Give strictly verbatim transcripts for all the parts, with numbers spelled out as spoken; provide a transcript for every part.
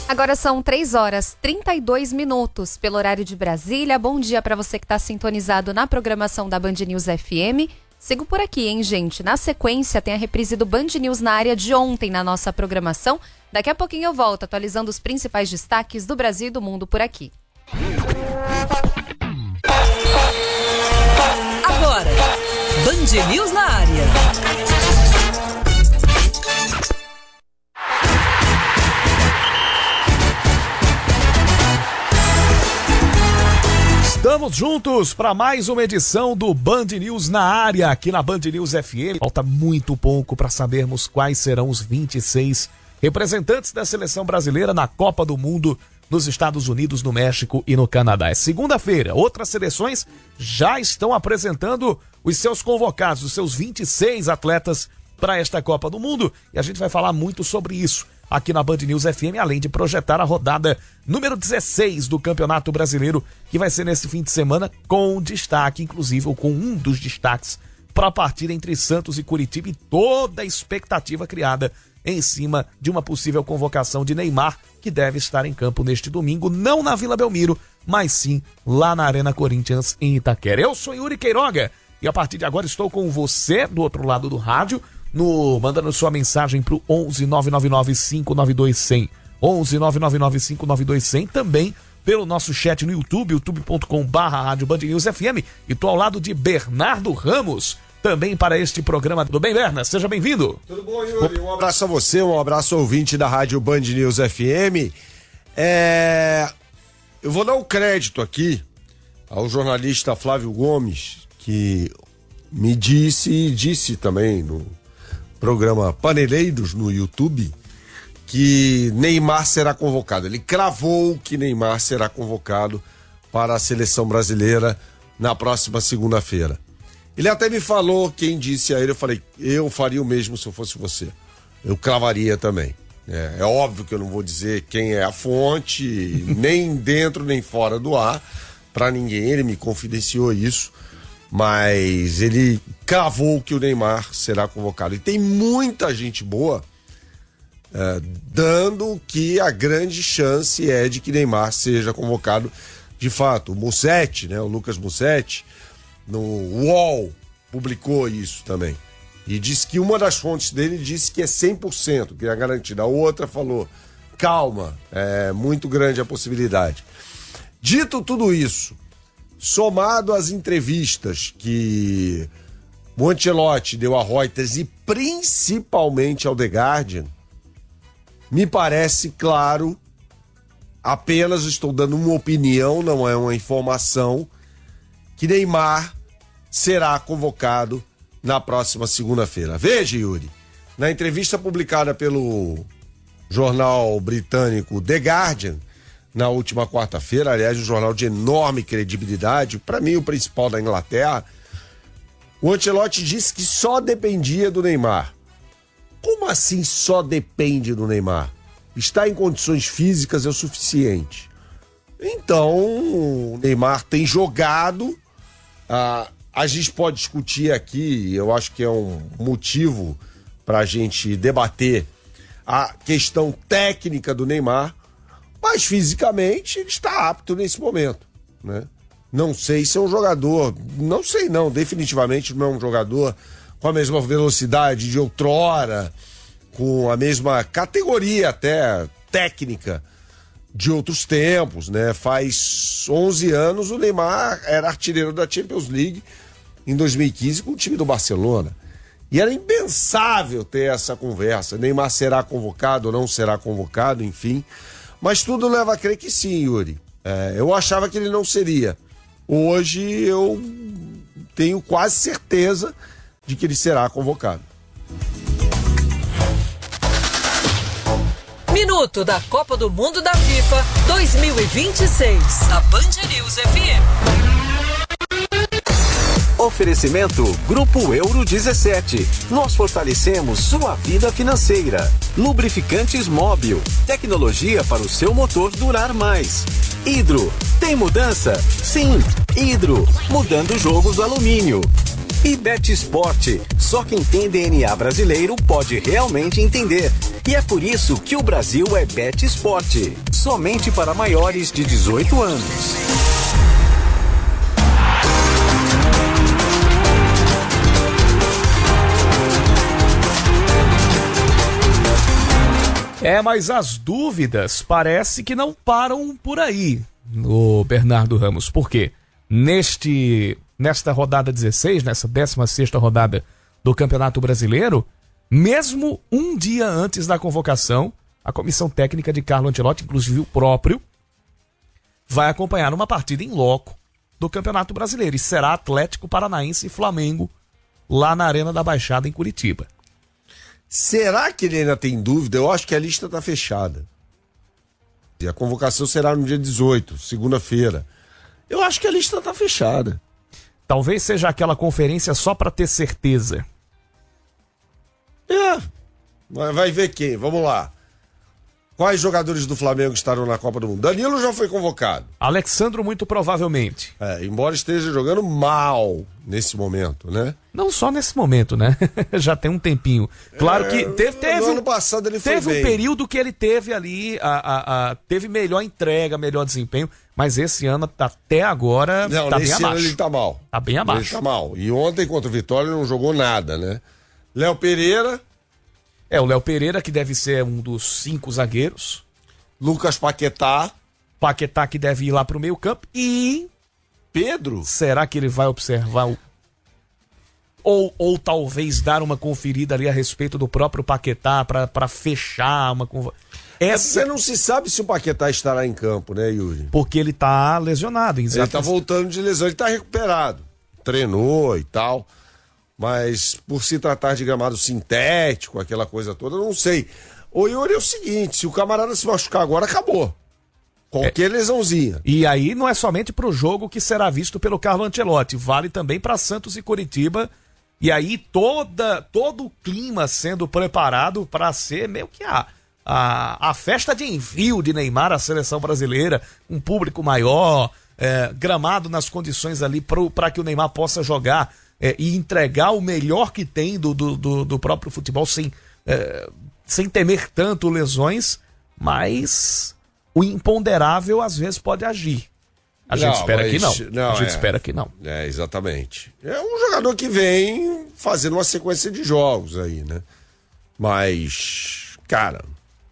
Agora são três horas e trinta e dois minutos pelo horário de Brasília. Bom dia para você que está sintonizado na programação da Band News F M. Sigo por aqui, hein, gente? Na sequência tem a reprise do Band News na área de ontem na nossa programação. Daqui a pouquinho eu volto atualizando os principais destaques do Brasil e do mundo por aqui. Agora, Band News na área. Estamos juntos para mais uma edição do Band News na área, aqui na Band News F M. Falta muito pouco para sabermos quais serão os vinte e seis representantes da seleção brasileira na Copa do Mundo nos Estados Unidos, no México e no Canadá. É segunda-feira, outras seleções já estão apresentando os seus convocados, os seus vinte e seis atletas para esta Copa do Mundo, e a gente vai falar muito sobre isso aqui na Band News F M, além de projetar a rodada número dezesseis do Campeonato Brasileiro, que vai ser nesse fim de semana, com destaque, inclusive, ou com um dos destaques, para a partida entre Santos e Curitiba, e toda a expectativa criada em cima de uma possível convocação de Neymar, que deve estar em campo neste domingo, não na Vila Belmiro, mas sim lá na Arena Corinthians, em Itaquera. Eu sou Yuri Queiroga, e a partir de agora estou com você, do outro lado do rádio, no, mandando sua mensagem pro onze nove nove nove cinco nove dois zero zero, onze nove nove nove cinco nove dois zero zero, também pelo nosso chat no YouTube, youtube ponto com barra rádio Band News F M, e tô ao lado de Bernardo Ramos, também para este programa. Tudo bem, Berna? Seja bem-vindo. Tudo bom, Yuri? Um abraço a você, um abraço ao ouvinte da rádio Band News F M. É... Eu vou dar um crédito aqui ao jornalista Flávio Gomes, que me disse e disse também no programa Paneleiros no YouTube que Neymar será convocado. Ele cravou que Neymar será convocado para a seleção brasileira na próxima segunda-feira. Ele até me falou, quem disse a ele, eu falei, eu faria o mesmo se eu fosse você. Eu cravaria também. É, é óbvio que eu não vou dizer quem é a fonte, nem dentro nem fora do ar, para ninguém, ele me confidenciou isso. Mas ele cravou que o Neymar será convocado. E tem muita gente boa é, dando que a grande chance é de que Neymar seja convocado de fato. O Mussetti, né, o Lucas Mussetti, no U O L, publicou isso também. E disse que uma das fontes dele disse que é cem por cento, que é garantida. A outra falou, calma, é muito grande a possibilidade. Dito tudo isso, somado às entrevistas que o Ancelotti deu a Reuters e principalmente ao The Guardian, me parece claro, apenas estou dando uma opinião, não é uma informação, que Neymar será convocado na próxima segunda-feira. Veja, Yuri, na entrevista publicada pelo jornal britânico The Guardian, na última quarta-feira, aliás, um jornal de enorme credibilidade, para mim o principal da Inglaterra, o Ancelotti disse que só dependia do Neymar. Como assim só depende do Neymar? Está em condições físicas é o suficiente. Então, o Neymar tem jogado, ah, a gente pode discutir aqui, eu acho que é um motivo para a gente debater a questão técnica do Neymar, mas fisicamente ele está apto nesse momento, né? Não sei se é um jogador, não sei não, definitivamente não é um jogador com a mesma velocidade de outrora, com a mesma categoria até técnica de outros tempos, né? Faz onze anos o Neymar era artilheiro da Champions League em dois mil e quinze com o time do Barcelona. E era impensável ter essa conversa, Neymar será convocado ou não será convocado, enfim. Mas tudo leva a crer que sim, Yuri. É, eu achava que ele não seria. Hoje eu tenho quase certeza de que ele será convocado. Minuto da Copa do Mundo da FIFA dois mil e vinte e seis. Na Band News F M. Oferecimento Grupo Euro dezessete. Nós fortalecemos sua vida financeira. Lubrificantes Móbil. Tecnologia para o seu motor durar mais. Hidro. Tem mudança? Sim. Hidro. Mudando o jogo do alumínio. E Bet Sport. Só quem tem D N A brasileiro pode realmente entender. E é por isso que o Brasil é Bet Esporte. Somente para maiores de dezoito anos. É, mas as dúvidas parece que não param por aí, o Bernardo Ramos. Por quê? Neste, nesta rodada dezesseis, nessa décima sexta rodada do Campeonato Brasileiro, mesmo um dia antes da convocação, a comissão técnica de Carlo Ancelotti, inclusive o próprio, vai acompanhar uma partida em loco do Campeonato Brasileiro. E será Atlético Paranaense e Flamengo lá na Arena da Baixada, em Curitiba. Será que ele ainda tem dúvida? Eu acho que a lista está fechada. E a convocação será no dia dezoito, segunda-feira. Eu acho que a lista está fechada. Talvez seja aquela conferência só para ter certeza. É. Vai ver quem? Vamos lá. Quais jogadores do Flamengo estarão na Copa do Mundo? Danilo já foi convocado. Alexandro, muito provavelmente. É, embora esteja jogando mal nesse momento, né? Não só nesse momento, né? Já tem um tempinho. Claro É, que teve, teve, no um, ano passado ele foi teve um bem. período que ele teve ali, a, a, a, teve melhor entrega, melhor desempenho, mas esse ano, até agora, Não, tá bem nesse ano abaixo. ele tá mal. Tá bem Ele abaixo. tá mal. E ontem contra o Vitória ele não jogou nada, né? Léo Pereira, É, o Léo Pereira, que deve ser um dos cinco zagueiros. Lucas Paquetá, Paquetá, que deve ir lá pro meio campo. E Pedro. será que ele vai observar o... Ou, ou talvez dar uma conferida ali a respeito do próprio Paquetá para fechar uma conv... Essa... Não se sabe se o Paquetá estará em campo, né, Yuri? Porque ele tá lesionado. Ele tá voltando de lesão, ele tá recuperado. Treinou e tal. Mas por se tratar de gramado sintético, aquela coisa toda, eu não sei. Ô Yuri, é o seguinte, se o camarada se machucar agora, acabou. Qualquer é. lesãozinha. E aí não é somente pro jogo que será visto pelo Carlo Ancelotti, vale também para Santos e Curitiba. E aí toda, todo o clima sendo preparado para ser meio que a, a, a festa de envio de Neymar à seleção brasileira, um público maior, é, gramado nas condições ali para que o Neymar possa jogar é, e entregar o melhor que tem do, do, do, do próprio futebol sem, é, sem temer tanto lesões, mas o imponderável às vezes pode agir. A gente não, espera mas, que não. não. A gente é, espera que não. É, exatamente. É um jogador que vem fazendo uma sequência de jogos aí, né? Mas, cara,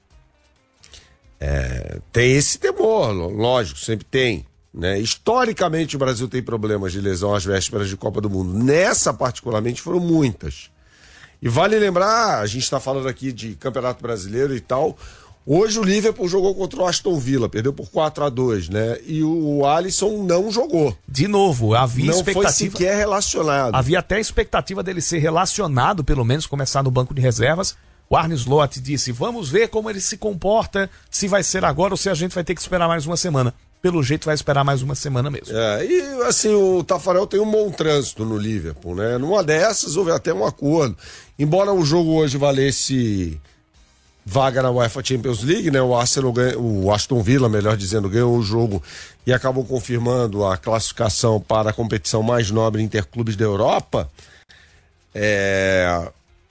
é, tem esse temor, lógico, sempre tem. Né? Historicamente o Brasil tem problemas de lesão às vésperas de Copa do Mundo. Nessa particularmente foram muitas. E vale lembrar, a gente está falando aqui de Campeonato Brasileiro e tal. Hoje o Liverpool jogou contra o Aston Villa, perdeu por quatro a dois, né? E o Alisson não jogou. De novo, havia não expectativa... foi sequer relacionado. Havia até a expectativa dele ser relacionado, pelo menos começar no banco de reservas. O Arne Slot disse, vamos ver como ele se comporta, se vai ser agora ou se a gente vai ter que esperar mais uma semana. Pelo jeito vai esperar mais uma semana mesmo. É, e assim, o Tafarel tem um bom trânsito no Liverpool, né? Numa dessas houve até um acordo. Embora o jogo hoje valesse vaga na UEFA Champions League, né? O Arsenal ganha, o Aston Villa, melhor dizendo, ganhou o jogo e acabou confirmando a classificação para a competição mais nobre interclubes da Europa. É...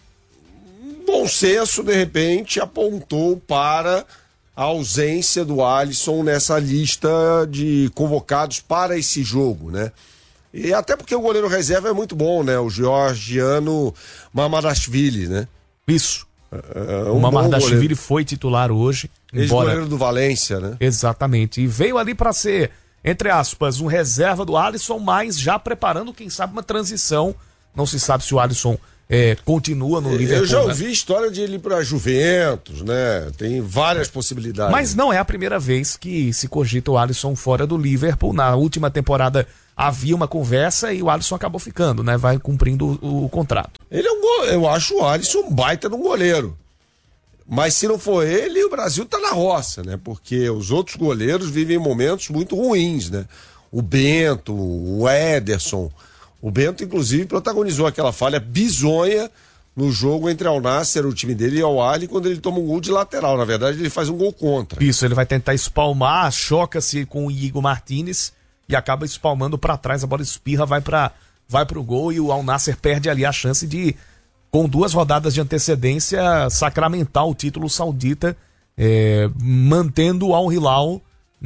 Bom senso, de repente, apontou para a ausência do Alisson nessa lista de convocados para esse jogo, né? E até porque o goleiro reserva é muito bom, né? O georgiano Mamardashvili, né? Isso. É, um o Mamardashvili foi titular hoje. Ex-goleiro embora... do Valência, né? Exatamente. E veio ali para ser, entre aspas, um reserva do Alisson, mas já preparando, quem sabe, uma transição. Não se sabe se o Alisson é, continua no Liverpool. Eu já ouvi né? história de ele ir para Juventus, né? Tem várias possibilidades. Mas não é a primeira vez que se cogita o Alisson fora do Liverpool. Na última temporada havia uma conversa e o Alisson acabou ficando, né? Vai cumprindo o, o contrato. Ele é um go... Eu acho o Alisson um baita de um goleiro. Mas se não for ele, o Brasil tá na roça, né? Porque os outros goleiros vivem momentos muito ruins, né? O Bento, o Ederson. O Bento, inclusive, protagonizou aquela falha bizonha no jogo entre Al Nassr, o time dele, e Al Ahly, quando ele toma um gol de lateral. Na verdade, ele faz um gol contra. Isso, ele vai tentar espalmar, choca-se com o Igor Martinez e acaba espalmando para trás, a bola espirra, vai para vai pro gol e o Al Nassr perde ali a chance de com duas rodadas de antecedência, sacramentar o título saudita, é, mantendo o Al Hilal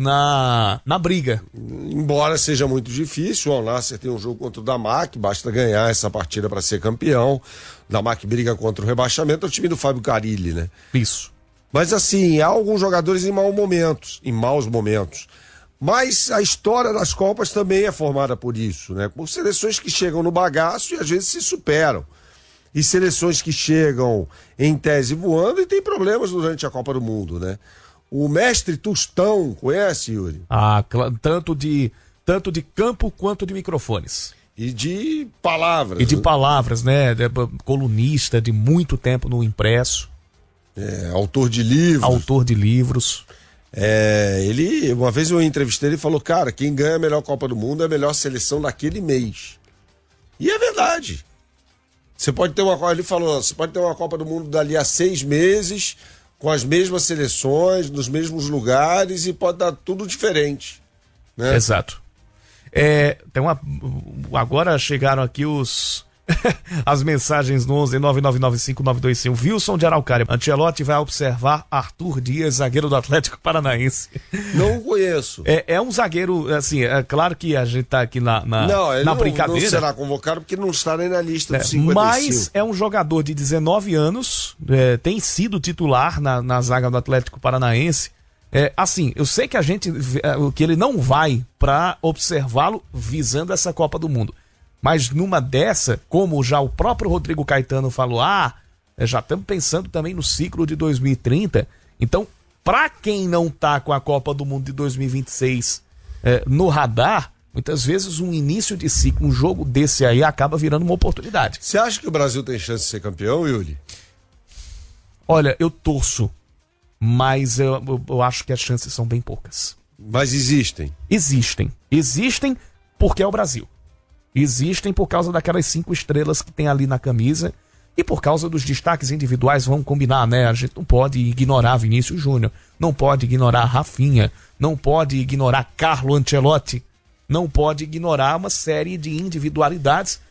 na, na briga. Embora seja muito difícil, o Al Nassr tem um jogo contra o Damak, basta ganhar essa partida para ser campeão. O Damak briga contra o rebaixamento, é o time do Fábio Carilli, né? Isso. Mas assim, há alguns jogadores em maus momentos, em maus momentos. Mas a história das Copas também é formada por isso, né? Por seleções que chegam no bagaço e às vezes se superam. E seleções que chegam em tese voando e tem problemas durante a Copa do Mundo, né? O mestre Tostão, conhece, Yuri? Ah, tanto de, tanto de campo quanto de microfones. E de palavras. E de né? palavras, né? De, colunista de muito tempo no impresso. É, autor de livros. Autor de livros. É, ele, uma vez eu entrevistei ele e falou, cara, quem ganha a melhor Copa do Mundo é a melhor seleção daquele mês. E é verdade. Você pode ter uma, ele falou, você pode ter uma Copa do Mundo dali a seis meses, com as mesmas seleções, nos mesmos lugares, e pode dar tudo diferente. Né? Exato. É, tem uma, agora chegaram aqui os as mensagens no onze nove nove nove cinco nove dois cinco. Wilson de Araucária. Ancelotti vai observar Arthur Dias, zagueiro do Atlético Paranaense. Não conheço. É, é um zagueiro, assim, é claro que a gente tá aqui na, na, não, ele na não, brincadeira. não será convocado porque não está nem na lista É, dos cinquenta e cinco. mas é um jogador de dezenove anos, é, tem sido titular na, na zaga do Atlético Paranaense. É, assim, eu sei que a gente, que ele não vai para observá-lo visando essa Copa do Mundo. Mas numa dessa, como já o próprio Rodrigo Caetano falou, ah, já estamos pensando também no ciclo de dois mil e trinta. Então, para quem não tá com a Copa do Mundo de dois mil e vinte e seis é, no radar, muitas vezes um início de ciclo, um jogo desse aí acaba virando uma oportunidade. Você acha que o Brasil tem chance de ser campeão, Yuri? Olha, eu torço, mas eu, eu, eu acho que as chances são bem poucas. Mas existem. Existem. Existem porque é o Brasil. Existem por causa daquelas cinco estrelas que tem ali na camisa e por causa dos destaques individuais, vamos combinar, né? A gente não pode ignorar Vinícius Júnior, não pode ignorar Rafinha, não pode ignorar Carlo Ancelotti, não pode ignorar uma série de individualidades,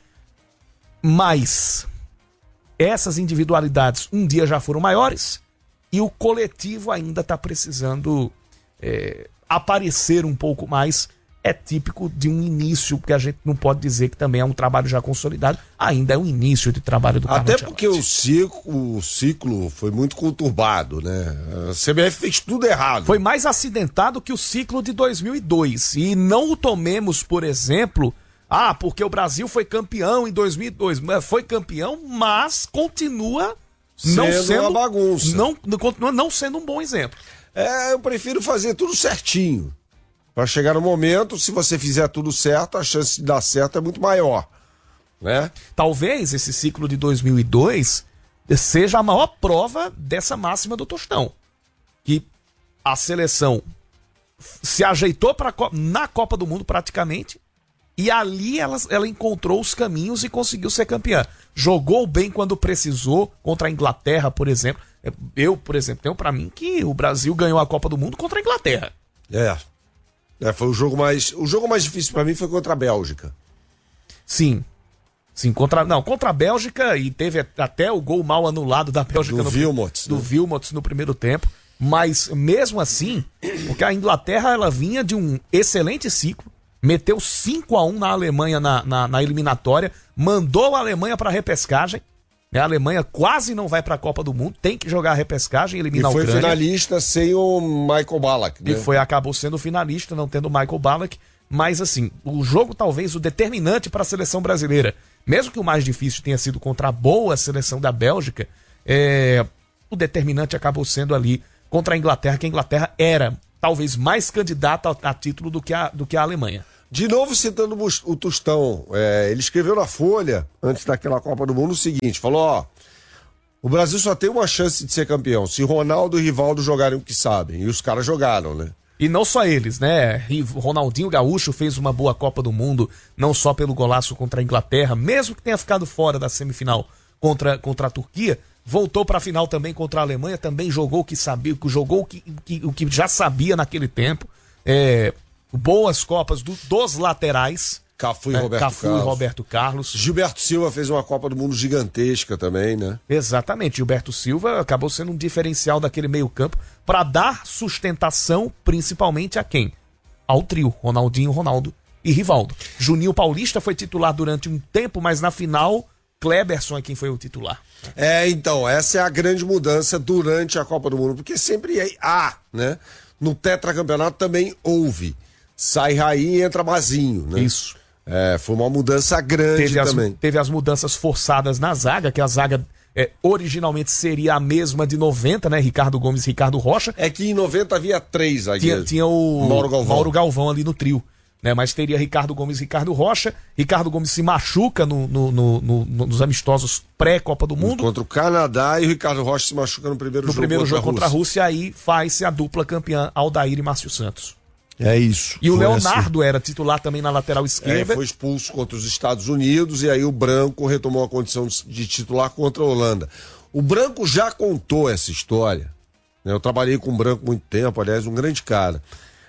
mas essas individualidades um dia já foram maiores e o coletivo ainda está precisando é, aparecer um pouco mais. É típico de um início, porque a gente não pode dizer que também é um trabalho já consolidado, ainda é um início de trabalho do Carlo Até Ancelotti. porque o ciclo, o ciclo foi muito conturbado, né? A C B F fez tudo errado. Foi mais acidentado que o ciclo de dois mil e dois. E não o tomemos, por exemplo, ah, porque o Brasil foi campeão em dois mil e dois. Foi campeão, mas continua não sendo, sendo uma bagunça. Não, continua não sendo um bom exemplo. É, eu prefiro fazer tudo certinho. Para chegar no momento, se você fizer tudo certo, a chance de dar certo é muito maior, né? Talvez esse ciclo de dois mil e dois seja a maior prova dessa máxima do Tostão. Que a seleção se ajeitou pra, na Copa do Mundo praticamente e ali ela, ela encontrou os caminhos e conseguiu ser campeã. Jogou bem quando precisou, contra a Inglaterra, por exemplo. Eu, por exemplo, tenho pra mim que o Brasil ganhou a Copa do Mundo contra a Inglaterra. É. É, foi o jogo mais. O jogo mais difícil pra mim foi contra a Bélgica. Sim. Sim, contra. Não, contra a Bélgica, e teve até o gol mal anulado da Bélgica do no Wilmots, do né? Wilmots no primeiro tempo. Mas mesmo assim, porque a Inglaterra ela vinha de um excelente ciclo, meteu cinco a um na Alemanha na, na, na eliminatória, mandou a Alemanha pra repescagem. A Alemanha quase não vai para a Copa do Mundo, tem que jogar a repescagem e eliminar e foi a Ucrânia. finalista sem o Michael Ballack, né? E foi, acabou sendo finalista, não tendo o Michael Ballack. Mas assim, o jogo talvez o determinante para a seleção brasileira, mesmo que o mais difícil tenha sido contra a boa seleção da Bélgica, é, o determinante acabou sendo ali contra a Inglaterra, que a Inglaterra era talvez mais candidata a, a título do que a, do que a Alemanha. De novo citando o Tostão, é, ele escreveu na Folha, antes daquela Copa do Mundo, o seguinte, falou, ó, o Brasil só tem uma chance de ser campeão, se Ronaldo e Rivaldo jogarem o que sabem, e os caras jogaram, né? E não só eles, né? Ronaldinho Gaúcho fez uma boa Copa do Mundo, não só pelo golaço contra a Inglaterra, mesmo que tenha ficado fora da semifinal contra, contra a Turquia, voltou para a final também contra a Alemanha, também jogou o que sabia, jogou o que, que, o que já sabia naquele tempo, é... boas Copas do, dos laterais, Cafu e né? Roberto Cafu Carlos. e Roberto Carlos. Gilberto Silva fez uma Copa do Mundo gigantesca também, né? Exatamente. Gilberto Silva acabou sendo um diferencial daquele meio-campo para dar sustentação, principalmente a quem? Ao trio, Ronaldinho, Ronaldo e Rivaldo. Juninho Paulista foi titular durante um tempo, mas na final, Kleberson é quem foi o titular. É, então, essa é a grande mudança durante a Copa do Mundo, porque sempre é, há, né? No tetracampeonato também houve. Sai Raí e entra Mazinho, né? Isso. É, foi uma mudança grande Teve as, também. teve as mudanças forçadas na zaga, que a zaga é, originalmente seria a mesma de noventa, né? Ricardo Gomes e Ricardo Rocha. É que em noventa havia três Tinha, zagueiros. tinha o Mauro Galvão. Mauro Galvão ali no trio, né? Mas teria Ricardo Gomes e Ricardo Rocha. Ricardo Gomes se machuca no, no, no, no, nos amistosos pré-Copa do Mundo. Contra o Canadá, e o Ricardo Rocha se machuca no primeiro No jogo primeiro contra, jogo a contra a Rússia. Rússia, aí faz-se a dupla campeã Aldair e Márcio Santos. É isso. E o Foi Leonardo era titular também na lateral assim. É, esquerda. foi expulso contra os Estados Unidos, e aí o Branco retomou a condição de titular contra a Holanda. O Branco já contou essa história, né? Eu trabalhei com o Branco muito tempo, aliás, um grande cara.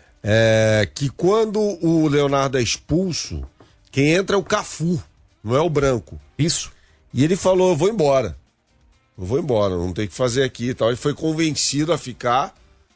É, que quando o Leonardo é expulso, quem entra é o Cafu, não é o Branco. Isso. E ele falou, eu vou embora. Eu vou embora, não tem o que fazer aqui e tal. Ele foi convencido a ficar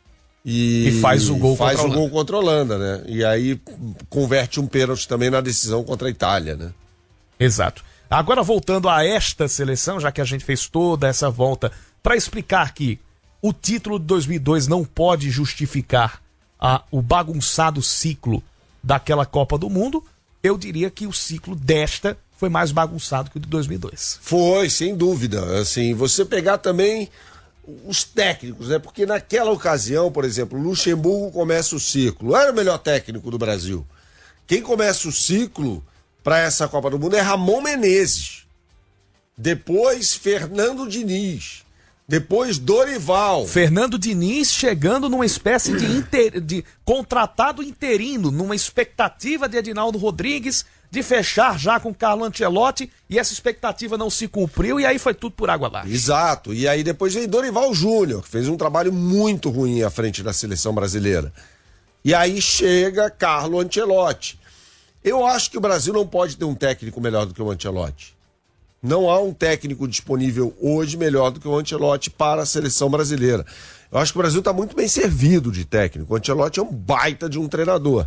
e, E faz o gol faz contra a o Holanda. gol contra a Holanda, né? E aí converte um pênalti também na decisão contra a Itália, né? Exato. Agora voltando a esta seleção, já que a gente fez toda essa volta para explicar que o título de dois mil e dois não pode justificar a, o bagunçado ciclo daquela Copa do Mundo, eu diria que o ciclo desta foi mais bagunçado que o de dois mil e dois. Foi, sem dúvida. Assim, você pegar também os técnicos, né? Porque naquela ocasião, por exemplo, Luxemburgo começa o ciclo. Era o melhor técnico do Brasil. Quem começa o ciclo para essa Copa do Mundo é Ramon Menezes. Depois, Fernando Diniz. Depois, Dorival. Fernando Diniz chegando numa espécie de, inter... de contratado interino, numa expectativa de Edinaldo Rodrigues de fechar já com Carlo Ancelotti, e essa expectativa não se cumpriu, e aí foi tudo por água abaixo. Exato. E aí depois veio Dorival Júnior, que fez um trabalho muito ruim à frente da seleção brasileira. E aí chega Carlo Ancelotti. Eu acho que o Brasil não pode ter um técnico melhor do que o Ancelotti. Não há um técnico disponível hoje melhor do que o Ancelotti para a seleção brasileira. Eu acho que o Brasil está muito bem servido de técnico. O Ancelotti é um baita de um treinador.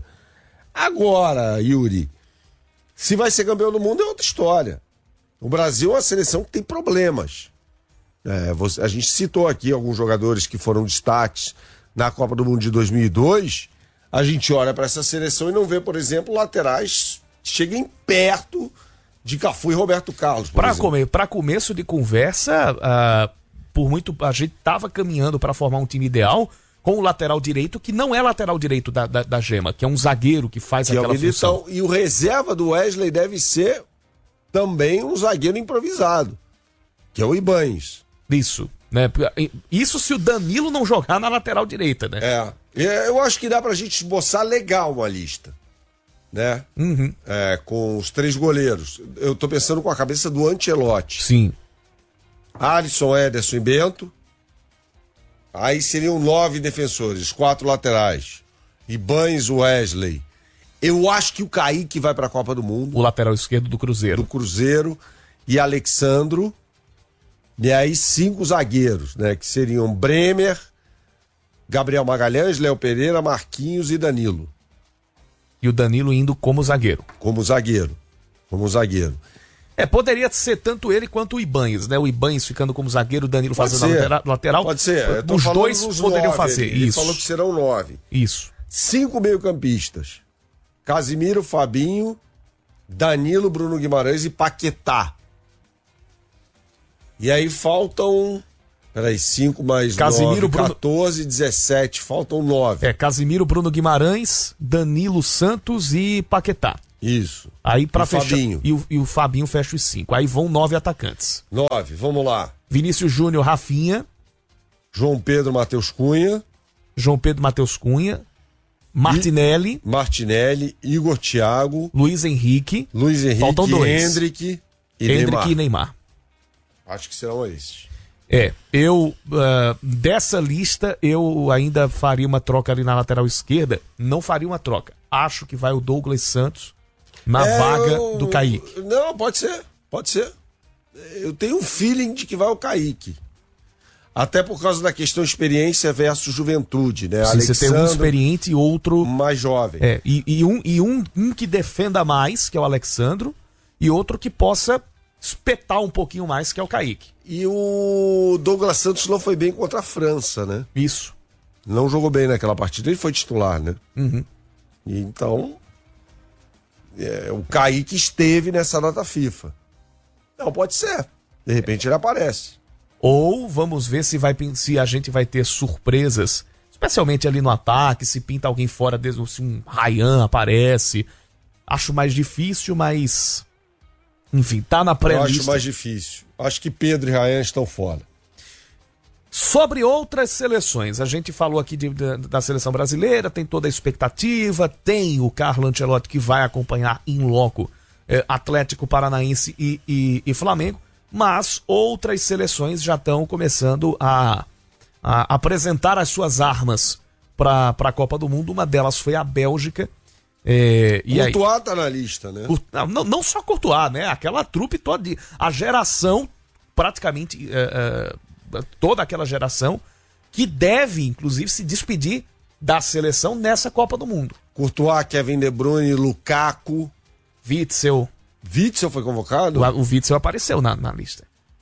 Agora, Yuri, se vai ser campeão do mundo é outra história. O Brasil é uma seleção que tem problemas. É, você, a gente citou aqui alguns jogadores que foram destaques na Copa do Mundo de dois mil e dois. A gente olha para essa seleção e não vê, por exemplo, laterais que cheguem perto de Cafu e Roberto Carlos. Para come, começo de conversa, uh, por muito a gente estava caminhando para formar um time ideal com o lateral direito, que não é lateral direito da, da, da Gema, que é um zagueiro que faz que aquela é função. E o reserva do Wesley deve ser também um zagueiro improvisado, que é o Ibañez. Isso, né? Isso se o Danilo não jogar na lateral direita, né? É, eu acho que dá pra gente esboçar legal uma lista, né? Uhum. É, com os três goleiros. Eu tô pensando com a cabeça do Ancelotti. Sim. Alisson, Ederson e Bento. Aí seriam nove defensores, quatro laterais. Ibañez, Wesley. Eu acho que o Kaique vai pra Copa do Mundo. O lateral esquerdo do Cruzeiro. Do Cruzeiro. E Alexandro. E aí cinco zagueiros, né? Que seriam Bremer, Gabriel Magalhães, Léo Pereira, Marquinhos e Danilo. E o Danilo indo como zagueiro. Como zagueiro. Como zagueiro. É, poderia ser tanto ele quanto o Ibañez, né? O Ibañez ficando como zagueiro, o Danilo Pode fazendo ser. a lateral, lateral. Pode ser. Eu tô Os falando dois dos poderiam nove fazer. ali. Ele Isso. falou que serão nove. Isso. Cinco meio-campistas. Casimiro, Fabinho, Danilo, Bruno Guimarães e Paquetá. E aí faltam... Peraí, cinco mais Casimiro, nove, Bruno... quatorze, dezessete. Faltam nove. É, Casimiro, Bruno Guimarães, Danilo Santos e Paquetá. Isso. Aí para E fechar. Fabinho. E o, e o Fabinho fecha os cinco. Aí vão nove atacantes. Nove, vamos lá. Vinícius Júnior, Rafinha. João Pedro, Matheus Cunha. João Pedro, Matheus Cunha. Martinelli. Martinelli, Igor Thiago. Luiz Henrique. Luiz Henrique, Faltam dois. Hendrick e Hendrick Neymar. e Neymar. Acho que serão esses. É, eu, uh, dessa lista, eu ainda faria uma troca ali na lateral esquerda. Não faria uma troca. Acho que vai o Douglas Santos na É, vaga eu- do Kaique. Não, pode ser, pode ser. Eu tenho um feeling de que vai o Kaique. Até por causa da questão experiência versus juventude, né? Se você tem um Alexandre, experiente e outro. mais jovem. É, e, e, um, e um, um que defenda mais, que é o Alexandro, e outro que possa espetar um pouquinho mais, que é o Kaique. E o Douglas Santos não foi bem contra a França, né? Isso. Não jogou bem naquela partida, ele foi titular, né? Uhum. E então, é, o Kaique esteve nessa data FIFA. Não, pode ser. De repente ele aparece. Ou vamos ver se, vai, se a gente vai ter surpresas, especialmente ali no ataque, se pinta alguém fora, se um Ryan aparece. Acho mais difícil, mas... Enfim, tá na Eu pré-lista. acho mais difícil. Acho que Pedro e Ryan estão fora. Sobre outras seleções, a gente falou aqui de, da, da seleção brasileira, tem toda a expectativa, tem o Carlo Ancelotti que vai acompanhar in loco eh, Atlético Paranaense e, e, e Flamengo, mas outras seleções já estão começando a, a apresentar as suas armas para a Copa do Mundo. Uma delas foi a Bélgica. É, e aí, Courtois tá na lista, né? não, não só Courtois, né? Aquela trupe toda, de, a geração, praticamente é, é, toda aquela geração, que deve, inclusive, se despedir da seleção nessa Copa do Mundo. Courtois, Kevin De Bruyne, Lukaku. Witzel, Witzel foi convocado? o, o Witzel apareceu na, na lista.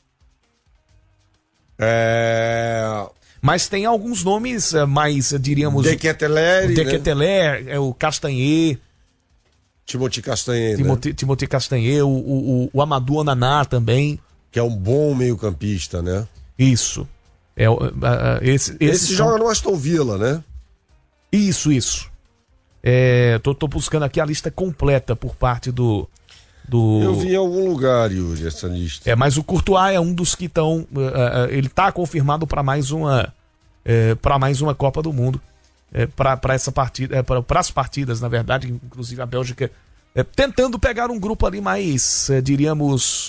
É... Mas tem alguns nomes é, mais, diríamos... De Ketelaere, o De né? Ketelaere, é o Castanhe, Timothy Castanhe, né? Timothy, Timothy Castanhe, o, o, o Amadou Onaná também. Que é um bom meio-campista, né? Isso. É, uh, uh, esse Esse são- joga no Aston Villa, né? Isso, isso. É, tô, tô buscando aqui a lista completa por parte do... do... Eu vi em algum lugar, Yuri, essa lista. É, mas o Courtois é um dos que estão... Uh, uh, ele tá confirmado para mais uma uh, para mais uma Copa do Mundo. Uh, para essa partida, uh, para as partidas, na verdade, inclusive a Bélgica uh, tentando pegar um grupo ali mais, uh, diríamos,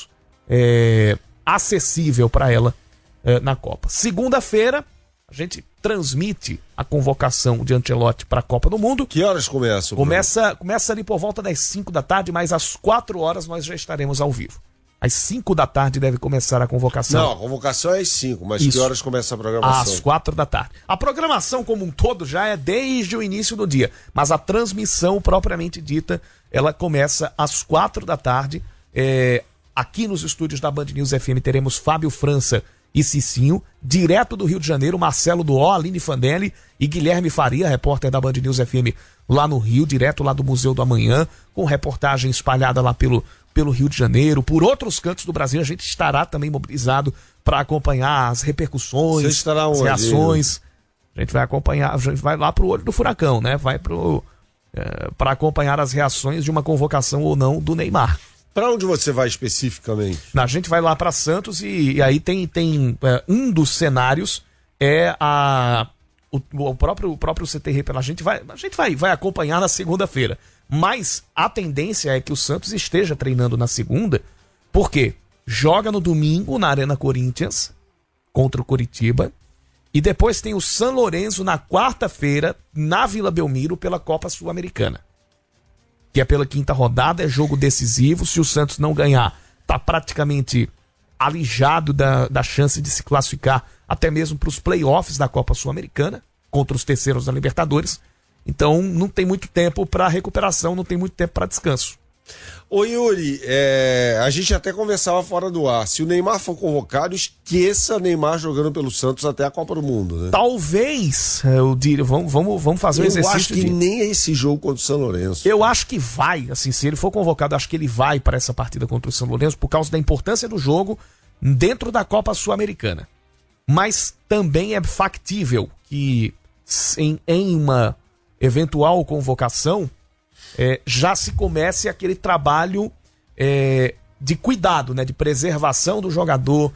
uh, acessível para ela uh, na Copa. Segunda-feira, a gente transmite a convocação de Ancelotti para a Copa do Mundo. Que horas começa? o Começa, começa ali por volta das cinco da tarde, mas às quatro horas nós já estaremos ao vivo. Às cinco da tarde deve começar a convocação. Não, a convocação é às cinco, mas Isso. que horas começa a programação? Às quatro da tarde. A programação como um todo já é desde o início do dia, mas a transmissão propriamente dita, ela começa às quatro da tarde. É, aqui nos estúdios da Band News F M teremos Fábio França e Cicinho, direto do Rio de Janeiro, Marcelo Duó, Aline Fandelli e Guilherme Faria, repórter da Band News F M lá no Rio, direto lá do Museu do Amanhã, com reportagem espalhada lá pelo, pelo Rio de Janeiro. Por outros cantos do Brasil, a gente estará também mobilizado para acompanhar as repercussões, Você estará as onde, reações. A gente vai acompanhar, a gente vai lá pro olho do furacão, né? Vai pro é, para acompanhar as reações de uma convocação ou não do Neymar. Pra onde você vai especificamente? A gente vai lá para Santos e, e aí tem, tem é, um dos cenários é a o, o próprio o próprio C T R. A gente vai a gente vai, vai acompanhar na segunda-feira, mas a tendência é que o Santos esteja treinando na segunda, porque joga no domingo na Arena Corinthians contra o Coritiba e depois tem o São Lourenço na quarta-feira na Vila Belmiro pela Copa Sul-Americana, que é pela quinta rodada, é jogo decisivo. Se o Santos não ganhar, tá praticamente alijado da, da chance de se classificar até mesmo para os playoffs da Copa Sul-Americana, contra os terceiros da Libertadores. Então não tem muito tempo para recuperação, não tem muito tempo para descanso. Ô Yuri, é, a gente até conversava fora do ar. Se o Neymar for convocado, esqueça Neymar jogando pelo Santos até a Copa do Mundo, né? Talvez, eu diria, vamos, vamos, vamos fazer um Eu exercício acho que de... nem é esse jogo contra o São Lourenço. Eu acho que vai, assim, se ele for convocado, acho que ele vai para essa partida contra o São Lourenço por causa da importância do jogo dentro da Copa Sul-Americana. Mas também é factível que em, em uma eventual convocação é, já se comece aquele trabalho é, de cuidado, né, de preservação do jogador,